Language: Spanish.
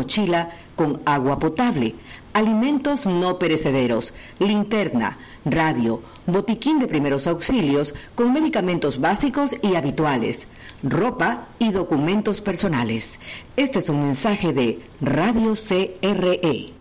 mochila con agua potable, alimentos no perecederos, linterna, radio, botiquín de primeros auxilios con medicamentos básicos y habituales, ropa y documentos personales. Este es un mensaje de Radio CRE.